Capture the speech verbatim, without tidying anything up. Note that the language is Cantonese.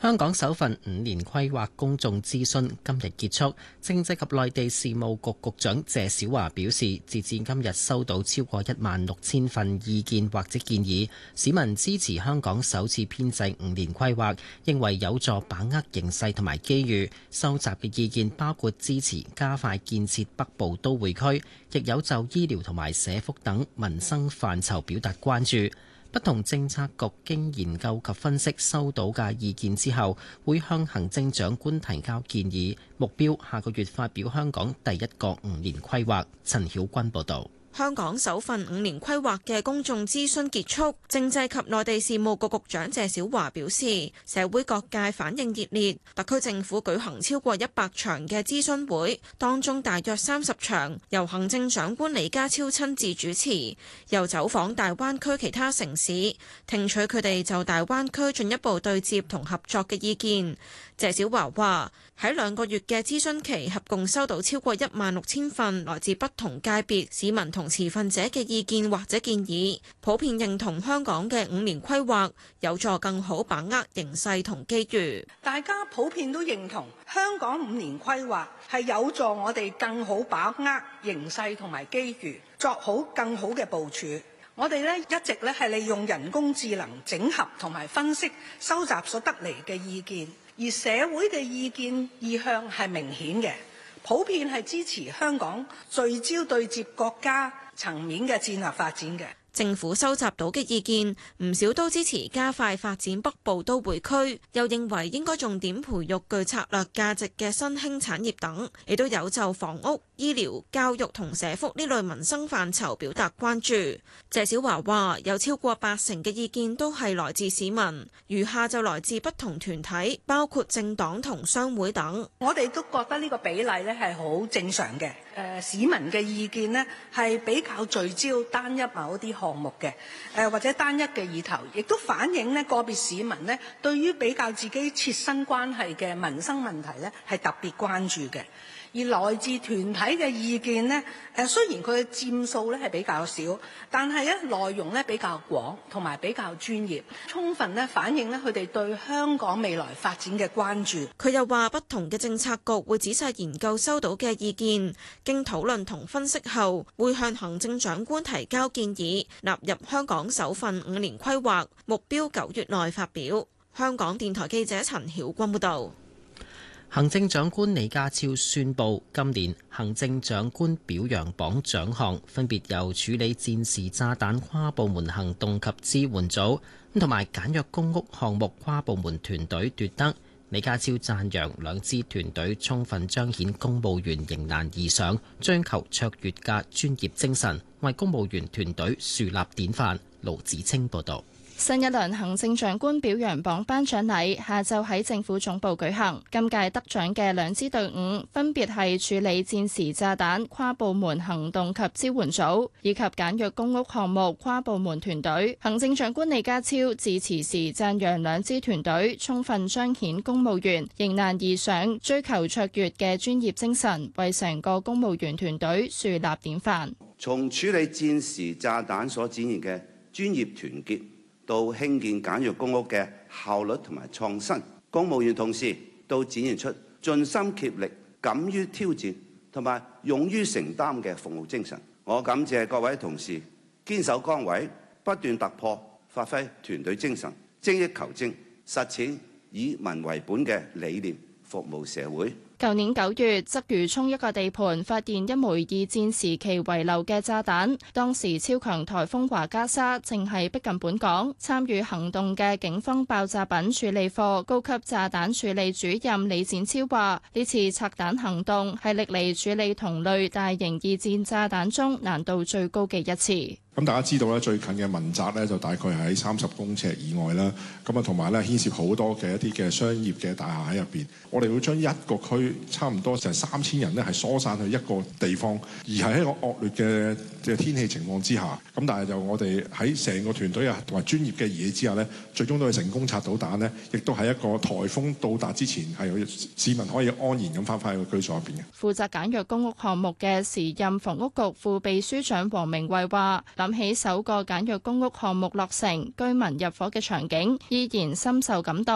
香港首份五年規劃公眾諮詢今日結束，政制及內地事務局局長謝小華表示，截至今日收到超過一萬六千份意見或者建議，市民支持香港首次編制五年規劃，認為有助把握形勢同埋機遇。收集嘅意見包括支持加快建設北部都會區，亦有就醫療同埋社福等民生範疇表達關注。不同政策局經研究及分析收到嘅意見之後，會向行政長官提交建議，目標下個月發表香港第一個五年規劃。陳曉君報導。 香港首份五年規劃嘅公眾諮詢結束，政制及內地事務局局長謝小華表示，社會各界反應熱烈，特區政府舉行超過一百場嘅諮詢會，當中大約三十場由行政長官李家超親自主持，又走訪大灣區其他城市，聽取佢哋就大灣區進一步對接同合作嘅意見。謝小華話：喺兩個月嘅諮詢期，合共收到超過一萬六千份來自不同界別市民同持份者嘅意見或者建議，普遍認同香港嘅五年規劃有助更好把握形勢同機遇。 大家普遍都認同香港五年規劃係有助我哋更好把握形勢同埋機遇，作好更好嘅部署。我哋咧一直咧係利用人工智能整合同埋分析收集所得嚟嘅意見。而社會嘅意見意向係明顯嘅，普遍係支持香港聚焦對接國家層面嘅戰略發展嘅。 政府收集到嘅意見唔少都支持加快發展北部都會區，又認為應該重點培育具策略價值嘅新興產業等，亦都有就房屋、醫療、教育同社福呢類民生範疇表達關注。謝小華話：有超過八成嘅意見都係來自市民，餘下就來自不同團體，包括政黨同商會等。 我哋都覺得呢個比例咧係好正常嘅。誒、呃、市民嘅意見呢係比較聚焦單一某啲項目嘅，誒、呃、或者單一嘅議題，亦都反映呢個別市民呢對於比較自己切身關係嘅民生問題呢係特別關注嘅。而來自團體嘅意見呢，誒雖然佢嘅佔數咧係比較少，但係咧內容咧比較廣，同埋比較專業，充分咧反映咧佢哋對香港未來發展嘅關注。 佢又話，不同嘅政策局會仔細研究收到嘅意見，經討論同分析後，會向行政長官提交建議，納入香港首份五年規劃，目標九月內發表。香港電台記者陳曉君報導。 行政長官李家超宣布，今年行政長官表揚榜獎項分別由處理戰時炸彈跨部門行動及支援組同埋簡約公屋項目跨部門團隊奪得。李家超讚揚兩支團隊充分彰顯公務員迎難而上、追求卓越嘅專業精神，為公務員團隊樹立典範。盧子清報導。 新一輪行政長官表揚榜頒獎禮下晝喺政府總部舉行，今屆得獎嘅兩支隊伍分別係處理戰時炸彈跨部門行動及支援組以及簡約公屋項目跨部門團隊。行政長官李家超致辭時讚揚兩支團隊充分彰顯公務員迎難而上、追求卓越嘅專業精神，為成個公務員團隊樹立典範。 從處理戰時炸彈所展現嘅專業團結，到興建簡約公屋嘅效率同埋創新，公務員同事都展現出盡心竭力、敢於挑戰同埋勇於承擔嘅服務精神。我感謝各位同事堅守崗位，不斷突破，發揮團隊精神，精益求精，實踐以民為本嘅理念，服務社會。 舊年九月，鰂魚涌一個地盤發現一枚二戰時期遺留嘅炸彈，當時超強颱風華加莎正係逼近本港。參與行動嘅警方爆炸品處理課高級炸彈處理主任李展超話：呢次拆彈行動係歷嚟處理同類大型二戰炸彈中難度最高嘅一次。 咁大家知道咧，最近嘅民宅咧就大概喺三十公尺以外啦。咁啊，同埋咧牽涉好多嘅一啲嘅商業嘅大廈喺入邊。我哋會將一個區差唔多成三千人咧係疏散去一個地方，而係喺一個惡劣嘅嘅天氣情況之下。咁但係就我哋喺成個團隊啊同埋專業嘅儀器之下咧，最終都係成功拆到彈呢，亦都喺一個颱風到達之前係有市民可以安然咁翻返去個居所入邊嘅。 負責簡約公屋項目嘅時任房屋局副秘書長黃明慧話：諗起首個簡約公屋項目落成，居民入伙嘅場景，依然深受感動。